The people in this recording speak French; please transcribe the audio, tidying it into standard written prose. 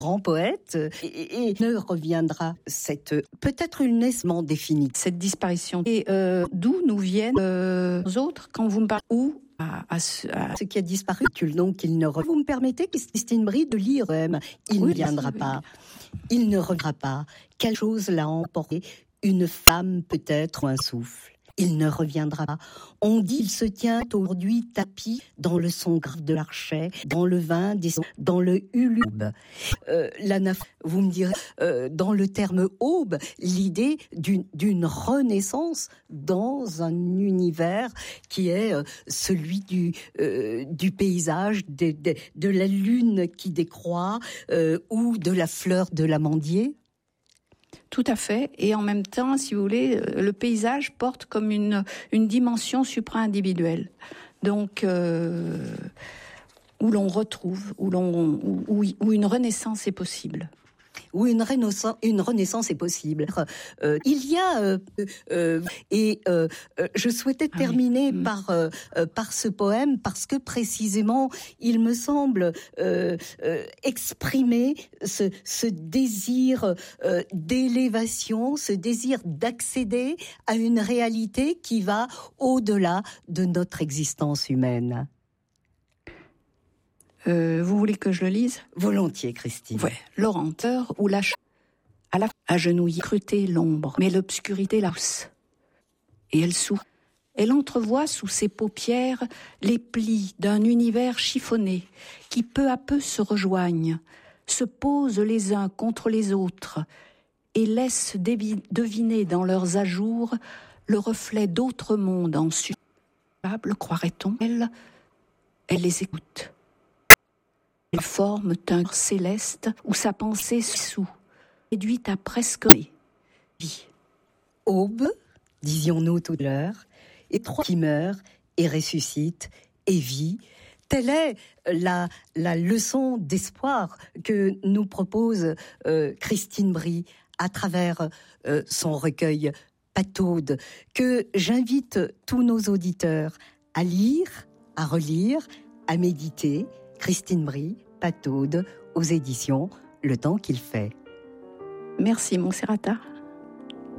grand poète et ne reviendra cette peut-être une naissement définie. Cette disparition. Et d'où nous viennent les autres quand vous me parlez où à ce qui a disparu, donc il ne Vous me permettez, Christine Brie, de lire il ne viendra pas. Il ne reviendra pas. Quelle chose l'a emporté? Une femme peut-être ou un souffle. Il ne reviendra pas. On dit qu'il se tient aujourd'hui tapis dans le son grave de l'archet, dans le vin, dans le hulube. Vous me direz, dans le terme aube, l'idée d'une renaissance dans un univers qui est celui du paysage, de la lune qui décroît ou de la fleur de l'amandier. Tout à fait. Et en même temps, si vous voulez, le paysage porte comme une dimension supra-individuelle. Donc, où l'on retrouve, où une renaissance est possible. Où une renaissance est possible. Il y a je souhaitais terminer par ce poème parce que précisément il me semble exprimer ce désir d'élévation, ce désir d'accéder à une réalité qui va au-delà de notre existence humaine. Vous voulez que je le lise? Volontiers, Christine. Ouais. Laurenteur ou à la agenouillée, scruter l'ombre, mais l'obscurité la pousse. Et elle souffre. Elle entrevoit sous ses paupières les plis d'un univers chiffonné qui peu à peu se rejoignent, se posent les uns contre les autres et laissent deviner dans leurs ajours le reflet d'autres mondes en susceptibles, croirait-on. Elle les écoute. Elle forme un céleste où sa pensée se dissout, réduite à presque vie. Aube, disions-nous tout à l'heure, et trois qui meurent et ressuscitent et vit. Telle est la leçon d'espoir que nous propose Christine Brie à travers son recueil Pataude, que j'invite tous nos auditeurs à lire, à relire, à méditer. Christine Brie, Pataude, aux éditions Le Temps qu'il fait. Merci, Montserrata.